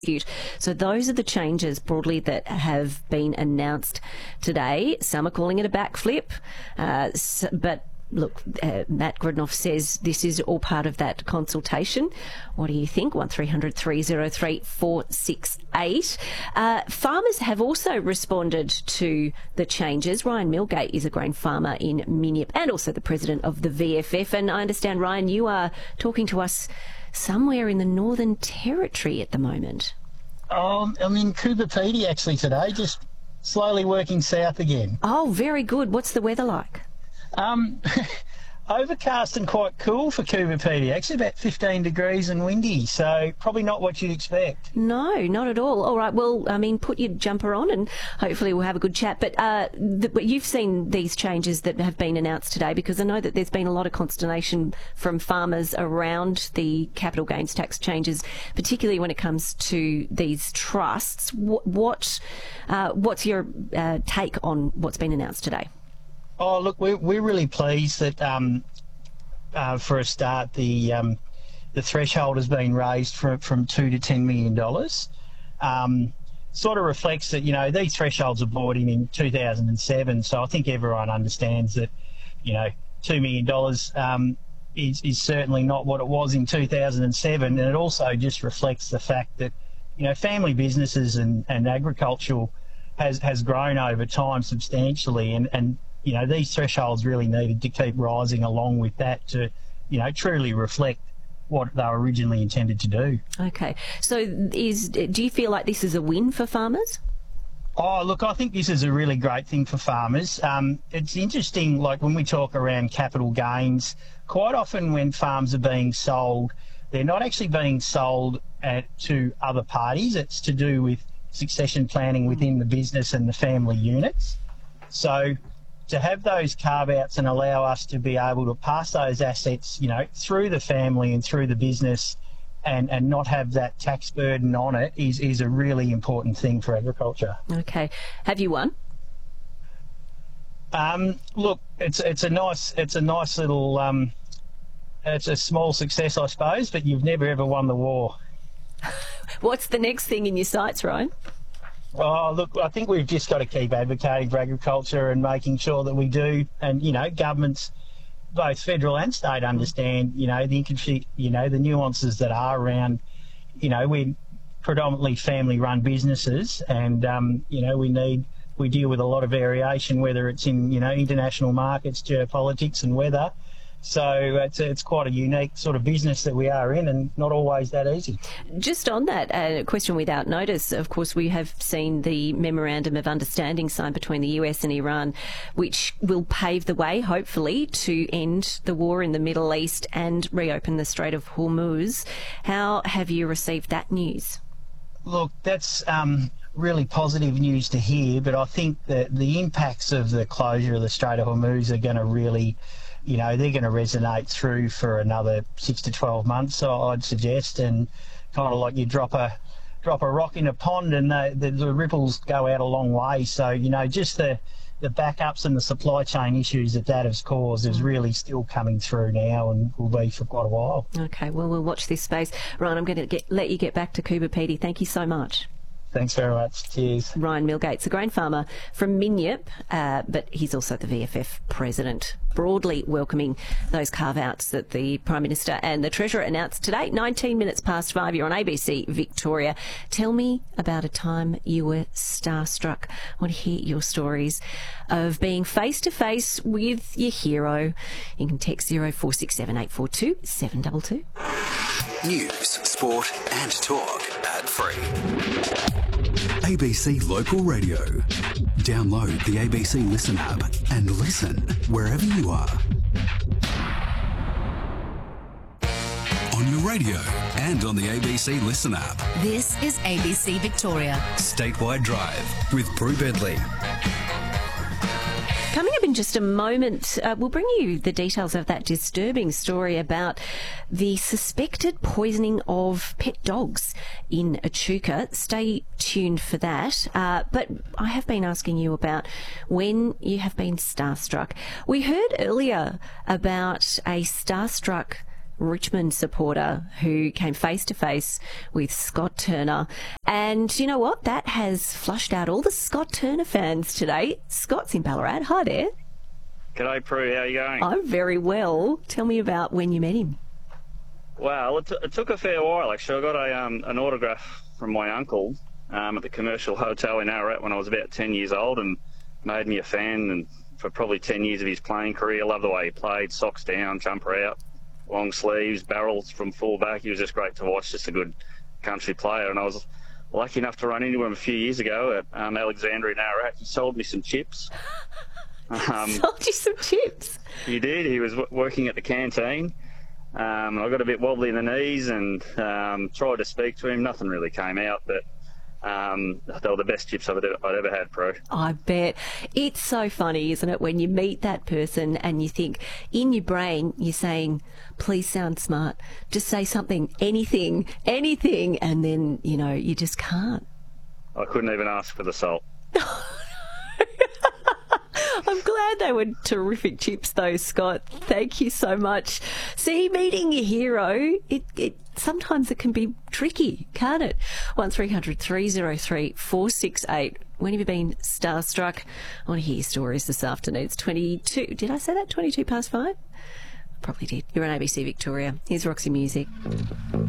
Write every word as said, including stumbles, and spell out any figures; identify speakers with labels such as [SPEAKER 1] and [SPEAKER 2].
[SPEAKER 1] So those are the changes broadly that have been announced today. Some are calling it a backflip, uh, but look, uh, Matt Grudnoff says this is all part of that consultation. What do you think? one three hundred three oh three four six eight. Uh, farmers have also responded to the changes. Ryan Milgate is a grain farmer in Minyip and also the president of the V F F. And I understand, Ryan, you are talking to us somewhere in the Northern Territory at the moment.
[SPEAKER 2] Oh, I'm in Coober Pedy actually today, just slowly working south again.
[SPEAKER 1] Oh, very good. What's the weather like?
[SPEAKER 2] Um, overcast and quite cool for Coober Pedy, actually about fifteen degrees and windy, so probably not what you'd expect.
[SPEAKER 1] No, not at all. All right, well, I mean, put your jumper on and hopefully we'll have a good chat. But uh, the, you've seen these changes that have been announced today, because I know that there's been a lot of consternation from farmers around the capital gains tax changes, particularly when it comes to these trusts. What, what uh, what's your uh, take on what's been announced today?
[SPEAKER 2] Oh, look, we're, we're really pleased that, um, uh, for a start, the um, the threshold has been raised from, from two to ten million dollars. Um, sort of reflects that, you know, these thresholds were brought in in two thousand seven, so I think everyone understands that, you know, two million dollars um, is, is certainly not what it was in two thousand seven, and it also just reflects the fact that, you know, family businesses and, and agricultural has, has grown over time substantially, and, and you know, these thresholds really needed to keep rising along with that to, you know, truly reflect what they were originally intended to do.
[SPEAKER 1] Okay. So is do you feel like this is a win for farmers?
[SPEAKER 2] Oh, look, I think this is a really great thing for farmers. Um, it's interesting, like when we talk around capital gains, quite often when farms are being sold, they're not actually being sold at, to other parties. It's to do with succession planning within the business and the family units. So to have those carve-outs and allow us to be able to pass those assets, you know, through the family and through the business and, and not have that tax burden on it is, is a really important thing for agriculture.
[SPEAKER 1] Okay. Have you won?
[SPEAKER 2] Um, look, it's it's a nice it's a nice little um, it's a small success, I suppose, but you've never ever won the war.
[SPEAKER 1] What's the next thing in your sights, Ryan?
[SPEAKER 2] Oh, look, I think we've just got to keep advocating for agriculture and making sure that we do. And, you know, governments, both federal and state, understand, you know, the you know, the nuances that are around, you know, we're predominantly family-run businesses and, um, you know, we need, we deal with a lot of variation, whether it's in, you know, international markets, geopolitics and weather. So it's, it's quite a unique sort of business that we are in and not always that easy.
[SPEAKER 1] Just on that, a uh, question without notice, of course, we have seen the Memorandum of Understanding signed between the U S and Iran, which will pave the way, hopefully, to end the war in the Middle East and reopen the Strait of Hormuz. How have you received that news?
[SPEAKER 2] Look, that's um, really positive news to hear, but I think that the impacts of the closure of the Strait of Hormuz are going to really... you know, they're going to resonate through for another six to twelve months, I'd suggest, and kind of like you drop a drop a rock in a pond and the, the, the ripples go out a long way. So, you know, just the, the backups and the supply chain issues that that has caused is really still coming through now and will be for quite a while.
[SPEAKER 1] Okay, well, we'll watch this space. Ryan, I'm going to get, let you get back to Coober Pedy. Thank you so much.
[SPEAKER 2] Thanks very much. Cheers.
[SPEAKER 1] Ryan Milgate's a grain farmer from Minyip, uh, but he's also the V F F president, broadly welcoming those carve-outs that the Prime Minister and the Treasurer announced today. nineteen minutes past five, you're on A B C Victoria. Tell me about a time you were starstruck. I want to hear your stories of being face-to-face with your hero. You can text zero four six seven eight four two seven two two.
[SPEAKER 3] News, sport and talk ad-free. A B C Local Radio. Download the A B C Listen app and listen wherever you are. On your radio and on the A B C Listen app.
[SPEAKER 4] This is A B C Victoria.
[SPEAKER 3] Statewide Drive with Prue Bedley.
[SPEAKER 1] Coming up in just a moment, uh, we'll bring you the details of that disturbing story about the suspected poisoning of pet dogs in Echuca. Stay tuned for that. Uh, but I have been asking you about when you have been starstruck. We heard earlier about a starstruck Richmond supporter who came face to face with Scott Turner. And you know what? That has flushed out all the Scott Turner fans today. Scott's in Ballarat. Hi there.
[SPEAKER 5] G'day, Prue. How are you going?
[SPEAKER 1] I'm very well. Tell me about when you met him.
[SPEAKER 5] Well, it, t- it took a fair while, actually. I got a um, an autograph from my uncle um, at the Commercial Hotel in Ararat when I was about ten years old, and made me a fan and for probably ten years of his playing career. Love the way he played, socks down, jumper out, long sleeves, barrels from full back. He was just great to watch, just a good country player. And I was lucky enough to run into him a few years ago at um, Alexandria in Ararat. He sold me some chips. Um,
[SPEAKER 1] Sold you some chips?
[SPEAKER 5] He did. He was w- working at the canteen. Um, I got a bit wobbly in the knees and um, tried to speak to him. Nothing really came out, but um, they were the best chips I've ever, I'd ever had, Pro.
[SPEAKER 1] I bet. It's so funny, isn't it, when you meet that person and you think, in your brain, you're saying, please sound smart. Just say something, anything, anything, and then, you know, you just can't.
[SPEAKER 5] I couldn't even ask for the salt.
[SPEAKER 1] I'm glad they were terrific chips, though, Scott. Thank you so much. See, meeting your hero, it, it sometimes it can be tricky, can't it? one three hundred three oh three four six eight. When have you been starstruck? I want to hear your stories this afternoon. It's twenty-two. Did I say that? twenty-two past five? Probably did. You're on A B C Victoria. Here's Roxy Music.